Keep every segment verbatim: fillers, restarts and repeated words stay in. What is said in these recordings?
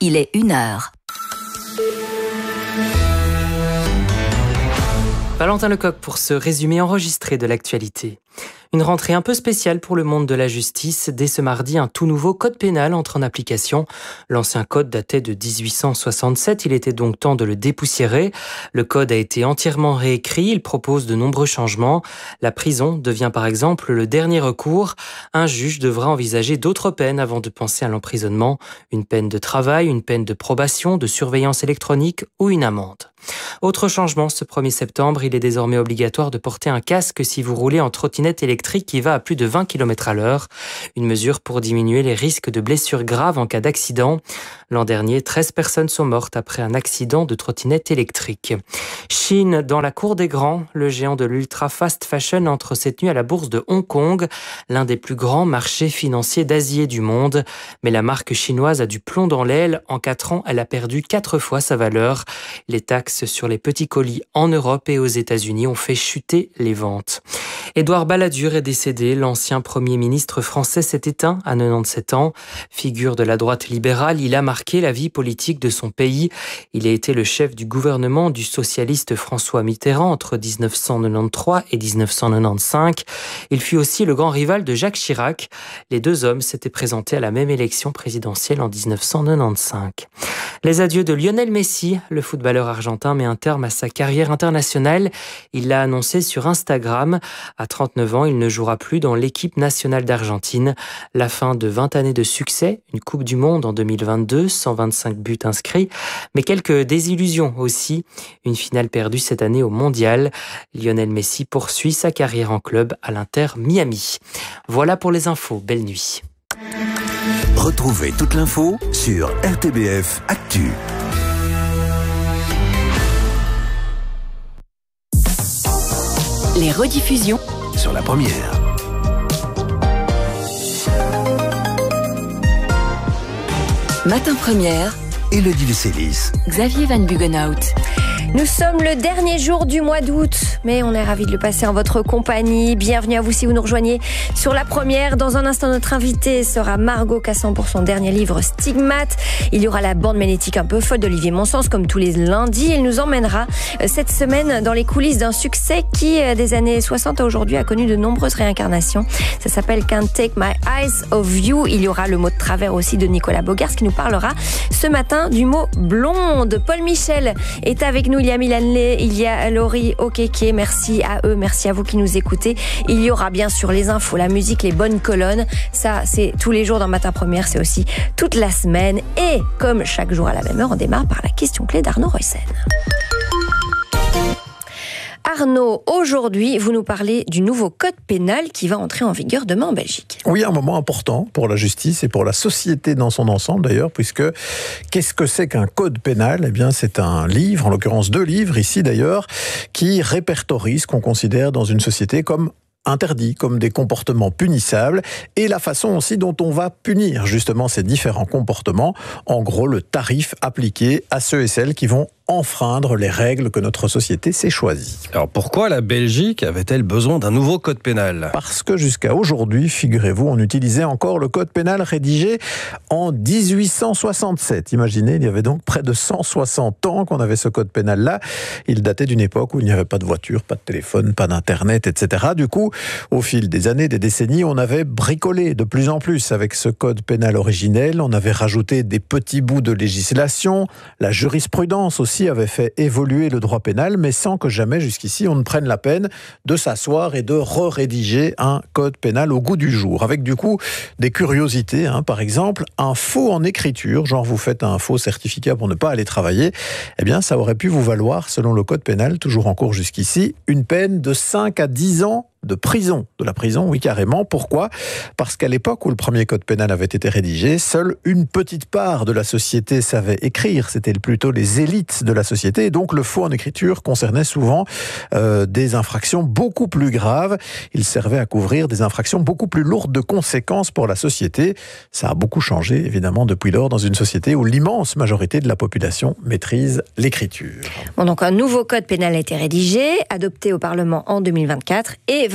Il est une heure. Valentin Lecoq pour ce résumé enregistré de l'actualité. Une rentrée un peu spéciale pour le monde de la justice. Dès ce mardi, un tout nouveau code pénal entre en application. L'ancien code datait de dix-huit cent soixante-sept, il était donc temps de le dépoussiérer. Le code a été entièrement réécrit, il propose de nombreux changements. La prison devient par exemple le dernier recours. Un juge devra envisager d'autres peines avant de penser à l'emprisonnement. Une peine de travail, une peine de probation, de surveillance électronique ou une amende. Autre changement, ce premier septembre, il est désormais obligatoire de porter un casque si vous roulez en trottinette électrique qui va à plus de vingt kilomètres à l'heure. Une mesure pour diminuer les risques de blessures graves en cas d'accident. L'an dernier, treize personnes sont mortes après un accident de trottinette électrique. Chine, dans la cour des grands, le géant de l'ultra fast fashion entre cette nuit à la bourse de Hong Kong, l'un des plus grands marchés financiers d'Asie et du monde. Mais la marque chinoise a du plomb dans l'aile. En quatre ans, elle a perdu quatre fois sa valeur. Les taxes sur les petits colis en Europe et aux États-Unis ont fait chuter les ventes. Édouard Balladur est décédé. L'ancien Premier ministre français s'est éteint à quatre-vingt-dix-sept ans. Figure de la droite libérale, il a marqué la vie politique de son pays. Il a été le chef du gouvernement du socialiste François Mitterrand entre dix-neuf cent quatre-vingt-treize et dix-neuf cent quatre-vingt-quinze. Il fut aussi le grand rival de Jacques Chirac. Les deux hommes s'étaient présentés à la même élection présidentielle en dix-neuf cent quatre-vingt-quinze. Les adieux de Lionel Messi, le footballeur argentin met un terme à sa carrière internationale. Il l'a annoncé sur Instagram. À trente-neuf ans, il ne jouera plus dans l'équipe nationale d'Argentine. La fin de vingt années de succès, une Coupe du Monde en deux mille vingt-deux, cent vingt-cinq buts inscrits, mais quelques désillusions aussi. Une finale perdue cette année au Mondial. Lionel Messi poursuit sa carrière en club à l'Inter Miami. Voilà pour les infos. Belle nuit. Retrouvez toute l'info sur R T B F Actu. Les rediffusions Sur la première. Matin Première, Élodie de Célis. Xavier Van Bugenhout. Nous sommes le dernier jour du mois d'août, mais on est ravis de le passer en votre compagnie. Bienvenue à vous si vous nous rejoignez sur la première. Dans un instant, notre invité sera Margot Cassan pour son dernier livre Stigmate. Il y aura la bande magnétique un peu folle d'Olivier Monsens comme tous les lundis. Il nous emmènera cette semaine dans les coulisses d'un succès qui, des années soixante à aujourd'hui, a connu de nombreuses réincarnations. Ça s'appelle Can't Take My Eyes Off You. Il y aura le mot de travers aussi de Nicolas Bogars qui nous parlera ce matin du mot blonde. Paul Michel est avec nous. Il y a Milan Lé, il y a Laurie Okeke. Merci à eux, merci à vous qui nous écoutez. Il y aura bien sûr les infos, la musique, les bonnes colonnes. Ça, c'est tous les jours dans Matin Première, c'est aussi toute la semaine. Et comme chaque jour à la même heure, on démarre par la question clé d'Arnaud Reussen. Arnaud, aujourd'hui, vous nous parlez du nouveau code pénal qui va entrer en vigueur demain en Belgique. Oui, un moment important pour la justice et pour la société dans son ensemble d'ailleurs, puisque qu'est-ce que c'est qu'un code pénal ? Eh bien, c'est un livre, en l'occurrence deux livres ici d'ailleurs, qui répertorient ce qu'on considère dans une société comme interdits, comme des comportements punissables, et la façon aussi dont on va punir justement ces différents comportements. En gros, le tarif appliqué à ceux et celles qui vont enfreindre les règles que notre société s'est choisies. Alors pourquoi la Belgique avait-elle besoin d'un nouveau code pénal ? Parce que jusqu'à aujourd'hui, figurez-vous, on utilisait encore le code pénal rédigé en dix-huit cent soixante-sept. Imaginez, il y avait donc près de cent soixante ans qu'on avait ce code pénal-là. Il datait d'une époque où il n'y avait pas de voiture, pas de téléphone, pas d'internet, et cetera. Du coup, au fil des années, des décennies, on avait bricolé de plus en plus avec ce code pénal originel. On avait rajouté des petits bouts de législation, la jurisprudence aussi avait fait évoluer le droit pénal, mais sans que jamais jusqu'ici on ne prenne la peine de s'asseoir et de re-rédiger un code pénal au goût du jour. Avec du coup des curiosités, hein, par exemple, un faux en écriture, genre vous faites un faux certificat pour ne pas aller travailler, eh bien ça aurait pu vous valoir, selon le code pénal, toujours en cours jusqu'ici, une peine de cinq à dix ans de prison. De la prison, oui, carrément. Pourquoi ? Parce qu'à l'époque où le premier code pénal avait été rédigé, seule une petite part de la société savait écrire. C'était plutôt les élites de la société. Et donc, le faux en écriture concernait souvent euh, des infractions beaucoup plus graves. Il servait à couvrir des infractions beaucoup plus lourdes de conséquences pour la société. Ça a beaucoup changé, évidemment, depuis lors, dans une société où l'immense majorité de la population maîtrise l'écriture. Bon, donc, un nouveau code pénal a été rédigé, adopté au Parlement en deux mille vingt-quatre et va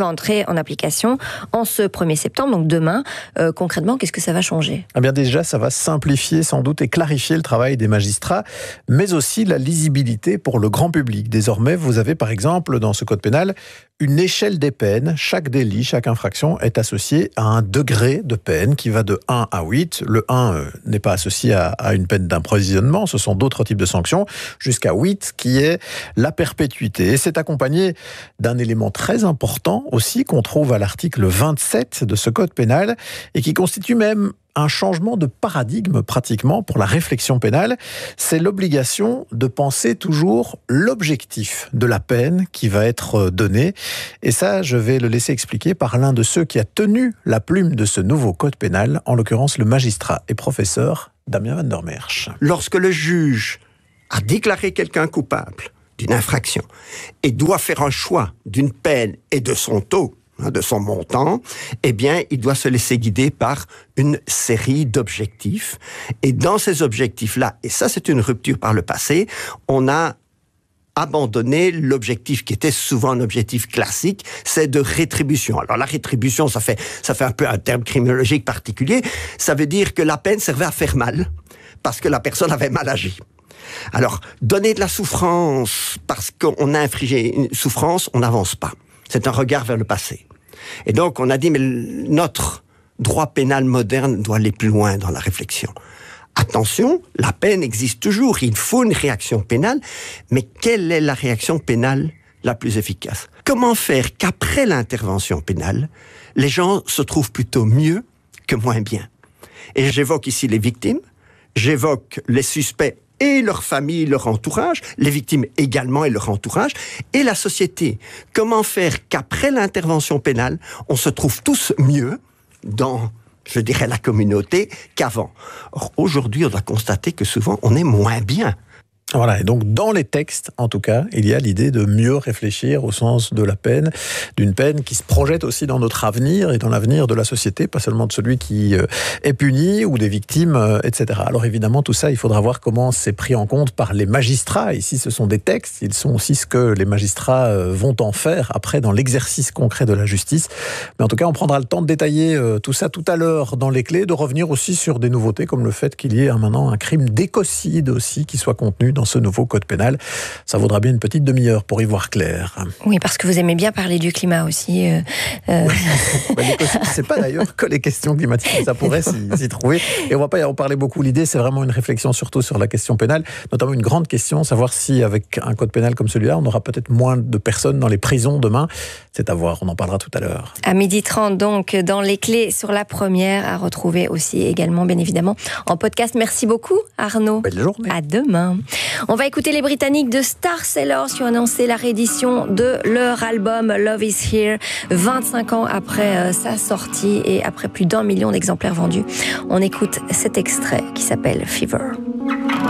va entrer en application en ce premier septembre, donc demain. Euh, concrètement, qu'est-ce que ça va changer ? Eh bien déjà, ça va simplifier sans doute et clarifier le travail des magistrats, mais aussi la lisibilité pour le grand public. Désormais, vous avez par exemple dans ce code pénal une échelle des peines. Chaque délit, chaque infraction est associé à un degré de peine qui va de un à huit. Le un euh, n'est pas associé à, à une peine d'emprisonnement, ce sont d'autres types de sanctions, jusqu'à huit qui est la perpétuité. Et c'est accompagné d'un élément très important aussi qu'on trouve à l'article vingt-sept de ce code pénal et qui constitue même un changement de paradigme pratiquement pour la réflexion pénale, c'est l'obligation de penser toujours l'objectif de la peine qui va être donnée. Et ça, je vais le laisser expliquer par l'un de ceux qui a tenu la plume de ce nouveau code pénal, en l'occurrence le magistrat et professeur Damien Van der Merch. Lorsque le juge a déclaré quelqu'un coupable d'une infraction et doit faire un choix d'une peine et de son taux, de son montant, eh bien, il doit se laisser guider par une série d'objectifs. Et dans ces objectifs-là, et ça c'est une rupture par le passé, on a abandonné l'objectif qui était souvent un objectif classique, c'est de rétribution. Alors la rétribution, ça fait, ça fait un peu un terme criminologique particulier, ça veut dire que la peine servait à faire mal, parce que la personne avait mal agi. Alors, donner de la souffrance parce qu'on a infligé une souffrance, on n'avance pas. C'est un regard vers le passé. Et donc, on a dit, mais notre droit pénal moderne doit aller plus loin dans la réflexion. Attention, la peine existe toujours, il faut une réaction pénale, mais quelle est la réaction pénale la plus efficace ? Comment faire qu'après l'intervention pénale, les gens se trouvent plutôt mieux que moins bien ? Et j'évoque ici les victimes, j'évoque les suspects et leur famille, leur entourage, les victimes également et leur entourage, et la société. Comment faire qu'après l'intervention pénale, on se trouve tous mieux dans, je dirais, la communauté qu'avant. Or, aujourd'hui, on doit constater que souvent, on est moins bien. Voilà, et donc dans les textes, en tout cas, il y a l'idée de mieux réfléchir au sens de la peine, d'une peine qui se projette aussi dans notre avenir et dans l'avenir de la société, pas seulement de celui qui est puni ou des victimes, et cetera. Alors évidemment, tout ça, il faudra voir comment c'est pris en compte par les magistrats. Ici, ce sont des textes, ils sont aussi ce que les magistrats vont en faire après dans l'exercice concret de la justice. Mais en tout cas, on prendra le temps de détailler tout ça tout à l'heure dans les clés, de revenir aussi sur des nouveautés comme le fait qu'il y ait maintenant un crime d'écocide aussi qui soit contenu dans ce nouveau code pénal. Ça vaudra bien une petite demi-heure pour y voir clair. Oui, parce que vous aimez bien parler du climat aussi. Euh, euh... bah, l'écocide, c'est pas d'ailleurs que les questions climatiques, ça pourrait s'y, s'y trouver. Et on va pas y en parler beaucoup. L'idée, c'est vraiment une réflexion surtout sur la question pénale, notamment une grande question, savoir si avec un code pénal comme celui-là, on aura peut-être moins de personnes dans les prisons demain. C'est à voir, on en parlera tout à l'heure. À midi trente, donc, dans les clés sur la première, à retrouver aussi également, bien évidemment, en podcast. Merci beaucoup, Arnaud. Belle journée. À demain. On va écouter les Britanniques de Star Sailors qui ont annoncé la réédition de leur album Love is Here, vingt-cinq ans après sa sortie et après plus d'un million d'exemplaires vendus. On écoute cet extrait qui s'appelle Fever.